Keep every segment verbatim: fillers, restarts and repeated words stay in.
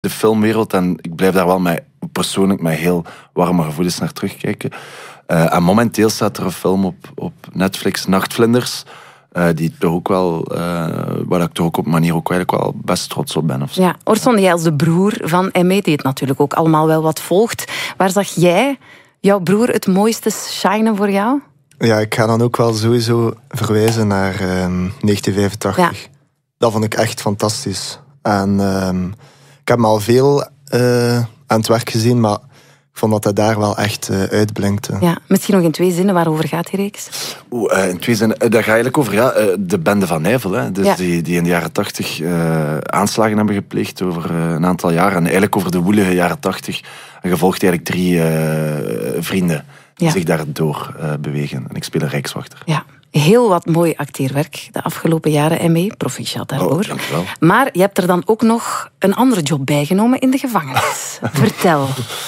de filmwereld en ik blijf daar wel met, persoonlijk met heel warme gevoelens naar terugkijken. Uh, en momenteel staat er een film op, op Netflix, Nachtvlinders, uh, die toch ook wel, uh, waar ik toch ook op een manier ook eigenlijk wel best trots op ben. Of zo. Ja, Orson, jij als de broer van M E, die het natuurlijk ook allemaal wel wat volgt. Waar zag jij jouw broer het mooiste shinen voor jou? Ja, ik ga dan ook wel sowieso verwijzen naar um, negentien vijfentachtig. Ja. Dat vond ik echt fantastisch. En um, ik heb me al veel uh, aan het werk gezien, maar ik vond dat hij daar wel echt uh, uitblinkte. Ja, misschien nog in twee zinnen, waarover gaat die reeks? Oeh, uh, in twee zinnen, uh, daar ga eigenlijk over ja, uh, de bende van Nijvel. Hè. Dus ja. die, die in de jaren tachtig uh, aanslagen hebben gepleegd over uh, een aantal jaar. En eigenlijk over de woelige jaren tachtig. En gevolgd eigenlijk drie uh, vrienden die ja. zich daardoor uh, bewegen. En ik speel een rijkswachter. Ja. Heel wat mooi acteerwerk de afgelopen jaren, M E. Proficiat daarvoor. Oh, dankjewel. Maar je hebt er dan ook nog een andere job bijgenomen in de gevangenis. Vertel.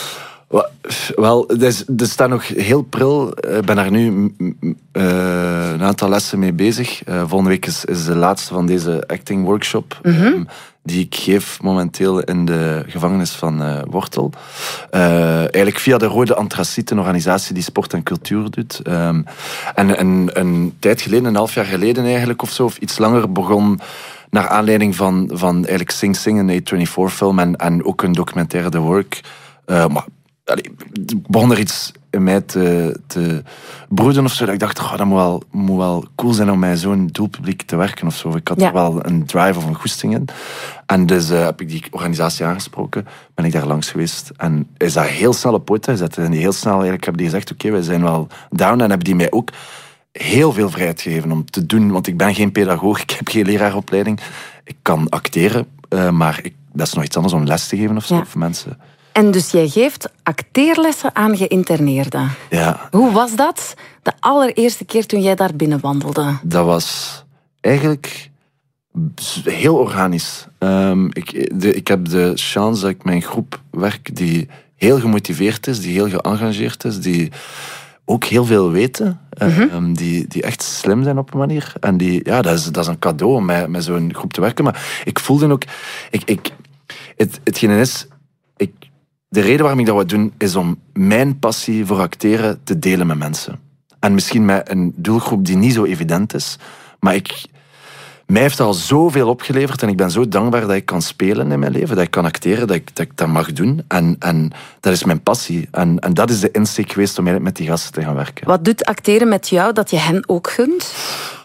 Wel, er staat nog heel pril. Ik ben daar nu uh, een aantal lessen mee bezig. Uh, volgende week is, is de laatste van deze acting workshop. Mm-hmm. um, die ik geef momenteel in de gevangenis van uh, Wortel. Uh, eigenlijk via de Rode Antraciet, een organisatie die sport en cultuur doet. Um, en een, een tijd geleden, een half jaar geleden eigenlijk of zo, of iets langer, begon naar aanleiding van, van eigenlijk Sing Sing, een A vierentwintig film en, en ook een documentaire The Work. Uh, maar allee, begon er iets in mij te, te broeden of zo. Dat ik dacht, oh, dat moet wel, moet wel cool zijn om met zo'n doelpubliek te werken of zo. Ik had ja. er wel een drive of een goesting in. En dus uh, heb ik die organisatie aangesproken. Ben ik daar langs geweest. En is dat heel snel op poten gezet. En die heel snel eigenlijk hebben die gezegd, oké, okay, wij zijn wel down. En hebben die mij ook heel veel vrijheid gegeven om te doen. Want ik ben geen pedagoog, ik heb geen leraaropleiding. Ik kan acteren, uh, maar ik, dat is nog iets anders om les te geven of zo, ja. voor mensen. En dus jij geeft acteerlessen aan geïnterneerden. Ja. Hoe was dat de allereerste keer toen jij daar binnenwandelde? Dat was eigenlijk heel organisch. Um, ik, de, ik heb de chance dat ik met een groep werk die heel gemotiveerd is, die heel geëngageerd is, die ook heel veel weten, mm-hmm. um, die, die echt slim zijn op een manier. En die, ja, dat is, dat is een cadeau om met, met zo'n groep te werken. Maar ik voelde ook... Ik, ik, het, hetgene is... Ik, De reden waarom ik dat wil doen, is om mijn passie voor acteren te delen met mensen. En misschien met een doelgroep die niet zo evident is. Maar ik, mij heeft dat al zoveel opgeleverd en ik ben zo dankbaar dat ik kan spelen in mijn leven, dat ik kan acteren, dat ik dat, ik dat mag doen. En, en dat is mijn passie. En, en dat is de insteek geweest om eigenlijk met die gasten te gaan werken. Wat doet acteren met jou dat je hen ook gunt?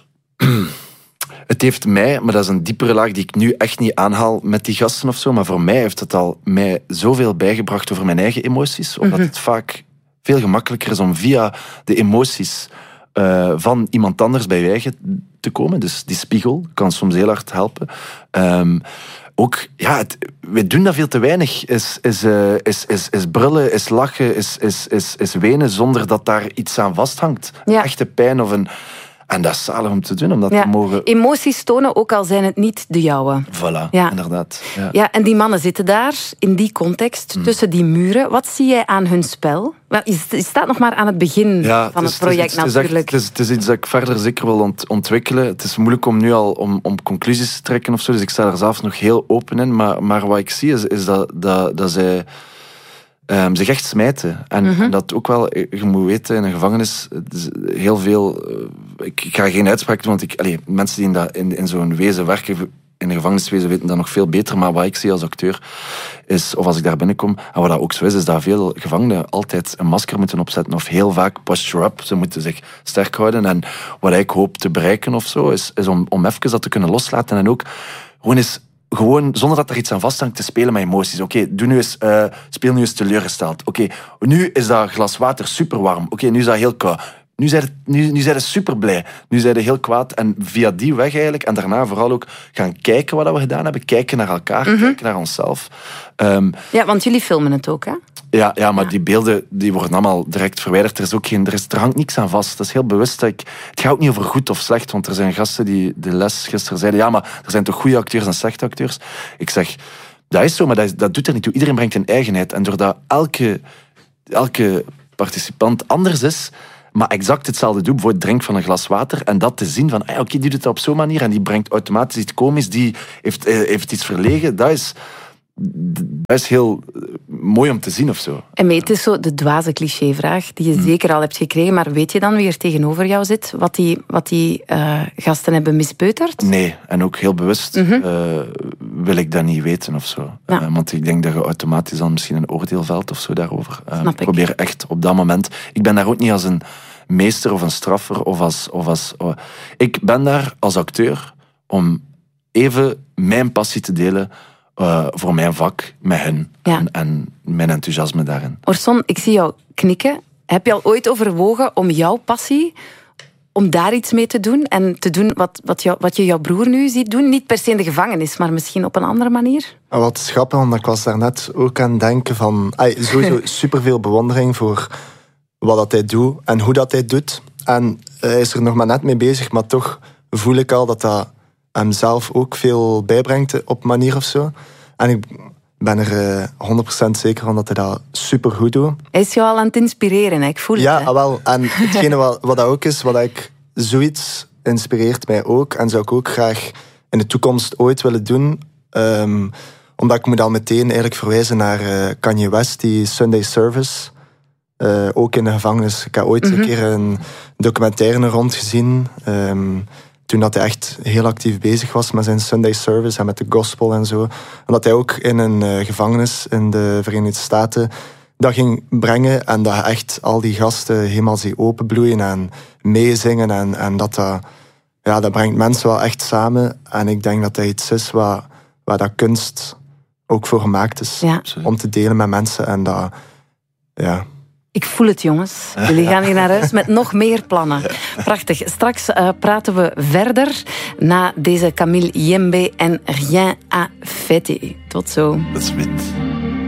Het heeft mij, maar dat is een diepere laag die ik nu echt niet aanhaal met die gasten of zo, maar voor mij heeft het al mij zoveel bijgebracht over mijn eigen emoties, omdat mm-hmm. het vaak veel gemakkelijker is om via de emoties uh, van iemand anders bij je eigen te komen. Dus die spiegel kan soms heel hard helpen. Um, ook, ja, het, we doen dat veel te weinig. Is, is, uh, is, is, is brullen, is lachen, is, is, is, is wenen zonder dat daar iets aan vasthangt. Ja. Een echte pijn of een... En dat is zalig om te doen, om dat ja. te mogen... Emoties tonen, ook al zijn het niet de jouwe. Voilà, ja. inderdaad. Ja. ja, en die mannen zitten daar, in die context, mm. tussen die muren. Wat zie jij aan hun spel? Wel, je staat nog maar aan het begin ja, van het, is, het project het is, natuurlijk. Het is, het is iets dat ik verder zeker wil ont, ontwikkelen. Het is moeilijk om nu al om, om conclusies te trekken of zo, dus ik sta er zelf nog heel open in. Maar, maar wat ik zie is, is dat, dat, dat zij... Um, zich echt smijten. En, mm-hmm. en dat ook wel, je moet weten, in een gevangenis, heel veel... Uh, ik, ik ga geen uitspraak doen, want ik, allee, mensen die in, dat, in, in zo'n wezen werken, in een gevangeniswezen, weten dat nog veel beter. Maar wat ik zie als acteur, is, of als ik daar binnenkom, en wat dat ook zo is, is dat veel gevangenen altijd een masker moeten opzetten, of heel vaak posture up. Ze moeten zich sterk houden. En wat ik hoop te bereiken of zo, is, is om, om even dat te kunnen loslaten. En ook gewoon eens... Gewoon, zonder dat er iets aan vasthangt, te spelen met emoties. Oké, okay, doe nu eens, uh, speel nu eens teleurgesteld. Oké, okay, nu is dat glas water super warm. Oké, okay, nu is dat heel koud. Nu zijn het, nu, nu zijn het super blij. Nu zijn het heel kwaad. En via die weg eigenlijk, en daarna vooral ook gaan kijken wat we gedaan hebben. Kijken naar elkaar, mm-hmm. kijken naar onszelf. Um, ja, want jullie filmen het ook, hè? Ja, ja, maar ja. die beelden die worden allemaal direct verwijderd. Er, is ook geen, er, is, er hangt niks aan vast. Dat is heel bewust. Dat ik, het gaat ook niet over goed of slecht, want er zijn gasten die de les gisteren zeiden, ja, maar er zijn toch goede acteurs en slechte acteurs? Ik zeg, dat is zo, maar dat, is, dat doet er niet toe. Iedereen brengt een eigenheid. En doordat elke, elke participant anders is, maar exact hetzelfde doet, bijvoorbeeld drink van een glas water, en dat te zien van, ah, oké, okay, die doet dat op zo'n manier, en die brengt automatisch iets komisch, die heeft, heeft iets verlegen, dat is... dat is heel mooi om te zien of zo. En mee, het is zo de dwaze clichévraag die je hmm. zeker al hebt gekregen, maar weet je dan wie er tegenover jou zit, wat die, wat die uh, gasten hebben mispeuterd? Nee, en ook heel bewust mm-hmm. uh, wil ik dat niet weten of zo. Ja. Uh, want ik denk dat je automatisch dan misschien een oordeel velt of zo daarover. Uh, Snap ik probeer ik. echt op dat moment... Ik ben daar ook niet als een meester of een straffer of als... Of als oh, ik ben daar als acteur om even mijn passie te delen uh, voor mijn vak met hen. Ja. En, en mijn enthousiasme daarin. Orson, ik zie jou knikken. Heb je al ooit overwogen om jouw passie, om daar iets mee te doen? En te doen wat, wat, jou, wat je jouw broer nu ziet doen? Niet per se in de gevangenis, maar misschien op een andere manier? Wat is grappig, want ik was daarnet ook aan het denken van... Ay, sowieso superveel bewondering voor wat dat hij doet en hoe dat hij doet. En hij is er nog maar net mee bezig, maar toch voel ik al dat dat hem zelf ook veel bijbrengt op manier of zo. En ik ben er uh, honderd procent zeker van dat hij dat supergoed doet. Hij is jou al aan het inspireren, hè? Ik voel ja, het. Ja, wel. En hetgene wat, wat dat ook is, wat ik zoiets inspireert mij ook. En zou ik ook graag in de toekomst ooit willen doen. Um, omdat ik moet dan meteen eigenlijk verwijzen naar uh, Kanye West, die Sunday Service. Uh, ook in de gevangenis. Ik heb ooit mm-hmm. een keer een documentaire er rond gezien. Um, toen dat hij echt heel actief bezig was met zijn Sunday Service en met de gospel en zo. En dat hij ook in een uh, gevangenis in de Verenigde Staten dat ging brengen. En dat echt al die gasten helemaal zie openbloeien en meezingen. En, en dat, dat, ja, dat brengt mensen wel echt samen. En ik denk dat dat iets is waar, waar dat kunst ook voor gemaakt is. Ja. Om te delen met mensen. En dat, ja... Ik voel het, jongens. Jullie gaan hier naar huis met nog meer plannen. Prachtig. Straks uh, praten we verder na deze Camille Yembe en Rien à fêter. Tot zo. Dat is wit.